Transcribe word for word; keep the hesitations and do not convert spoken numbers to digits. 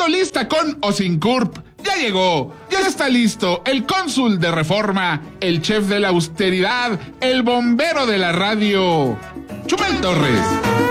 Dejando lista con o sin C U R P. Ya llegó, ya está listo el cónsul de Reforma, el chef de la austeridad, el bombero de la radio, Chumel Torres.